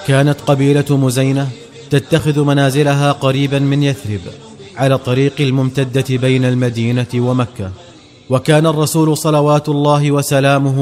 كانت قبيلة مزينة تتخذ منازلها قريبا من يثرب على الطريق الممتدة بين المدينة ومكة. وكان الرسول صلوات الله وسلامه